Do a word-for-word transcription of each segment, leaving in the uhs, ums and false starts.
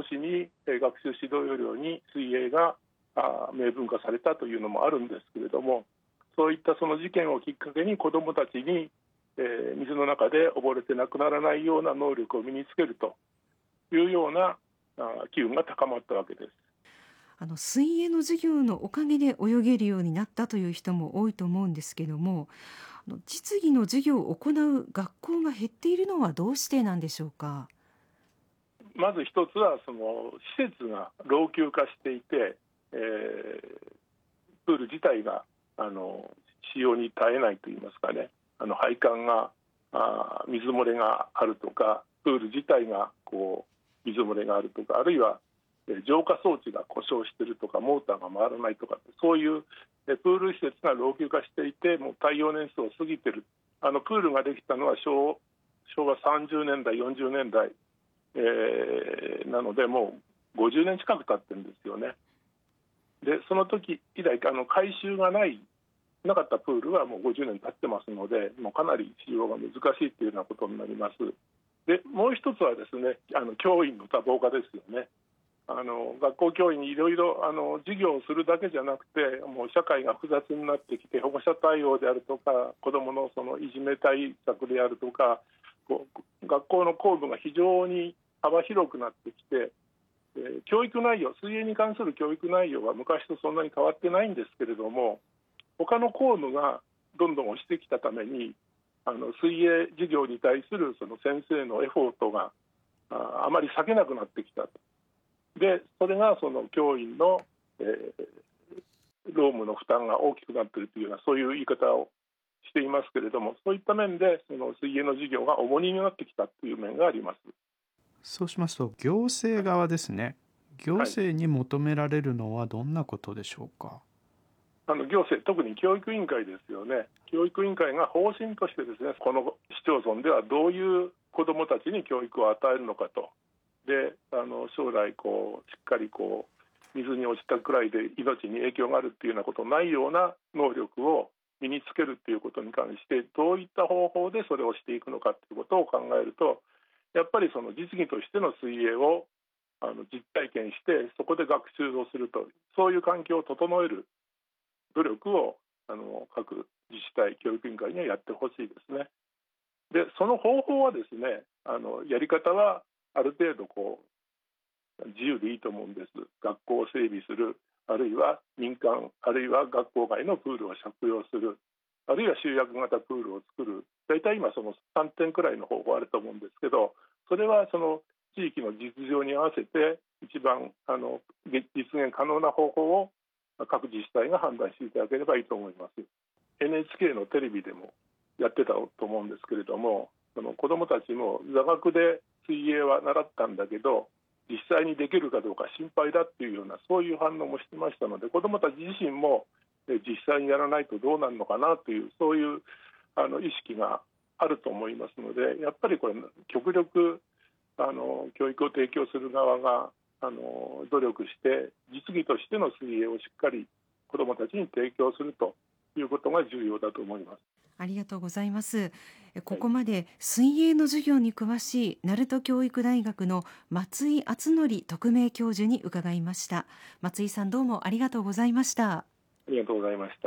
年に学習指導要領に水泳が明文化されたというのもあるんですけれども、そういったその事件をきっかけに子どもたちに、えー、水の中で溺れて亡くならないような能力を身につけるというようなあ機運が高まったわけです。 あの水泳の授業のおかげで泳げるようになったという人も多いと思うんですけども、あの実技の授業を行う学校が減っているのはどうしてなんでしょうか。 まず一つはその施設が老朽化していて、えー、プール自体があの使用に耐えないといいますかね、あの配管があ水漏れがあるとか、プール自体がこう水漏れがあるとか、あるいは浄化装置が故障しているとか、モーターが回らないとか、そういうプール施設が老朽化していて、もう耐用年数を過ぎている。あのプールができたのは昭和さんじゅうねんだいよんじゅうねんだい、えー、なのでもうごじゅうねん近く経ってるんですよね。でその時以来あの改修がないなかったプールはもうごじゅうねん経ってますので、もうかなり使用が難しいというようなことになります。でもう一つはですね、あの教員の多忙化ですよね。あの学校教員にいろいろあの授業をするだけじゃなくて、もう社会が複雑になってきて、保護者対応であるとか、子どものそのいじめ対策であるとか、こう学校の校務が非常に幅広くなってきて、えー、教育内容、水泳に関する教育内容は昔とそんなに変わってないんですけれども、他の校務がどんどん押してきたために、あの水泳授業に対するその先生のエフォートが あ, あまり避けなくなってきたと。でそれがその教員の、えー、労務の負担が大きくなっているというような、そういう言い方をしていますけれども、そういった面でその水泳の授業が重荷になってきたという面があります。 そうしますと行政側ですね、行政に求められるのはどんなことでしょうか。はい、 あの行政、特に教育委員会ですよね。教育委員会が方針としてですね、この市町村ではどういう子どもたちに教育を与えるのかと。であの将来こうしっかりこう水に落ちたくらいで命に影響があるっていうようなことないような能力を身につけるっていうことに関して、どういった方法でそれをしていくのかっていうことを考えると、やっぱりその実技としての水泳をあの実体験して、そこで学習をすると、そういう環境を整える努力をあの各自治体、教育委員会にはやってほしいですね。でその方法はですね、あのやり方はある程度こう自由でいいと思うんです。学校を整備する、あるいは民間、あるいは学校外のプールを借用する、あるいは集約型プールを作る、大体今そのさんてんくらいの方法あると思うんですけど、それはその地域の実情に合わせて一番あの実現可能な方法を各自治体が判断していただければいいと思います。 エヌエイチケー のテレビでもやってたと思うんですけれども、その子どもたちも座学で水泳は習ったんだけど実際にできるかどうか心配だっていうような、そういう反応もしてましたので、子どもたち自身も実際にやらないとどうなるのかなという、そういうあの意識があると思いますので、やっぱりこれ極力あの教育を提供する側があの努力して実技としての水泳をしっかり子どもたちに提供するということが重要だと思います。 ありがとうございます。ここまで水泳の授業に詳しい鳴門教育大学の松井敦則特命教授に伺いました。松井さん、どうもありがとうございました。 ありがとうございました。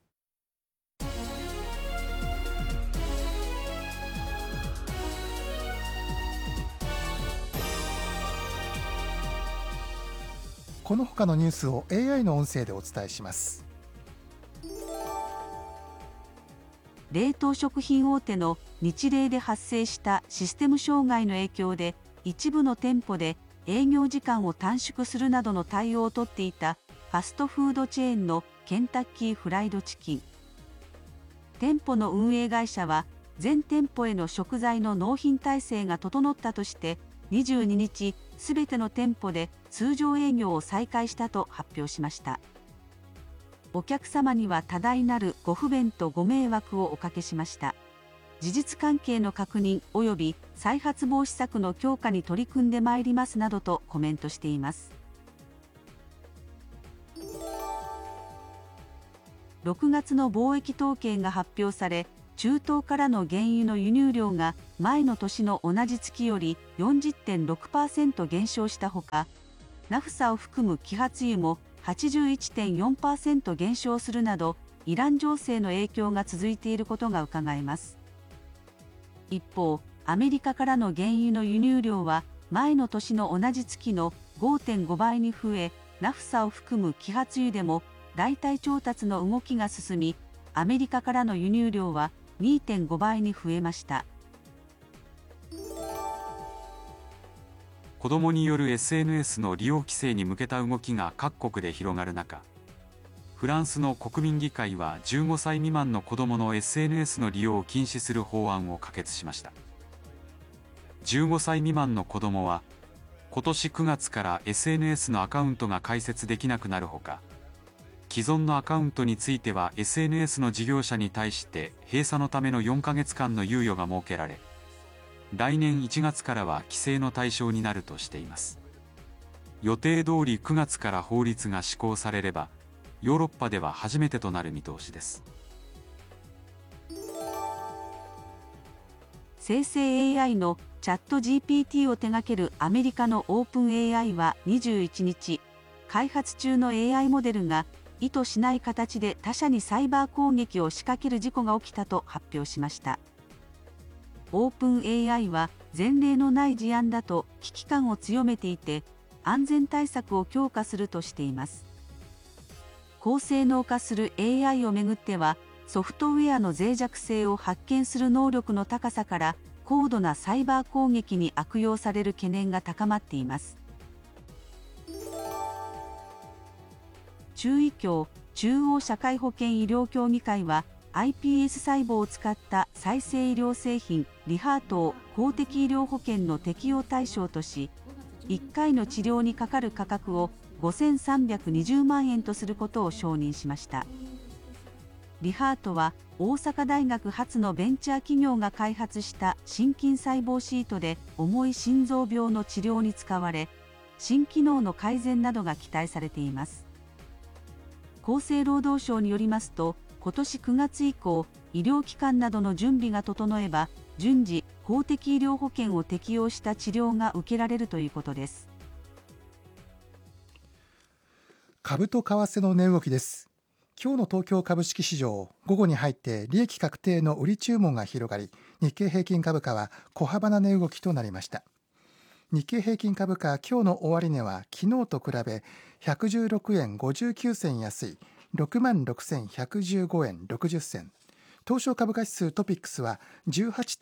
この他のニュースを エーアイ の音声でお伝えします。 冷凍食品大手のニチレイで発生したシステム障害の影響で、一部の店舗で営業時間を短縮するなどの対応を取っていたファストフードチェーンのケンタッキーフライドチキン。店舗の運営会社は、全店舗への食材の納品体制が整ったとして、にじゅうににち、すべての店舗で通常営業を再開したと発表しました。お客様には多大なるご不便とご迷惑をおかけしました。事実関係の確認及び再発防止策の強化に取り組んでまいりますなどとコメントしています。ろくがつの貿易統計が発表され、 中東からの原油の輸入量が前の年の同じ月より よんじゅってんろくパーセント 減少したほか、ナフサを含む揮発油も はちじゅういちてんよんパーセント 減少するなど、イラン情勢の影響が続いていることがうかがえます。一方、アメリカからの原油の輸入量は前の年の同じ月の ごてんご 倍に増え、ナフサを含む揮発油でも代替調達の動きが進み、アメリカからの輸入量は にてんご 倍に増えました。 子どもによる エスエヌエス の利用規制に向けた動きが各国で広がる中、フランスの国民議会はじゅうごさい未満の子どもの エスエヌエス の利用を禁止する法案を可決しました。じゅうごさい未満の子どもは、今年くがつから エスエヌエス のアカウントが開設できなくなるほか、既存のアカウントについては エスエヌエス の事業者に対して閉鎖のためのよんかげつかんの猶予が設けられ、来年いちがつからは規制の対象になるとしています。予定通りくがつから法律が施行されれば、ヨーロッパでは初めてとなる見通しです。 生成 エーアイ のチャット ジーピーティー を手掛けるアメリカのオープン エーアイ はにじゅういちにち、開発中の エーアイ モデルが意図しない形で他社にサイバー攻撃を仕掛ける事故が起きたと発表しました。オープン エーアイ は前例のない事案だと危機感を強めていて、安全対策を強化するとしています。高性能化する エーアイ をめぐっては、ソフトウェアの脆弱性を発見する能力の高さから、高度なサイバー攻撃に悪用される懸念が高まっています。中医協・中央社会保険医療協議会は、アイピーエス 細胞を使った再生医療製品リハートを公的医療保険の適用対象とし、いっかいの治療にかかる価格をごせんさんびゃくにじゅうまんえんとすることを承認しました。リハートは大阪大学発のベンチャー企業が開発した心筋細胞シートで重い心臓病の治療に使われ、心機能の改善などが期待されています。厚生労働省によりますと、今年くがつ以降、医療機関などの準備が整えば、順次、公的医療保険を適用した治療が受けられるということです。 株と為替の値動きです。今日の東京株式市場、午後に入って利益確定の売り注文が広がり、日経平均株価は小幅な値動きとなりました。日経平均株価、今日の終値は昨日と比べひゃくじゅうろくえんごじゅうきゅうせん安い ろくまんろくせんひゃくじゅうごえんろくじゅっせん。東証株価指数トピックスは じゅうはち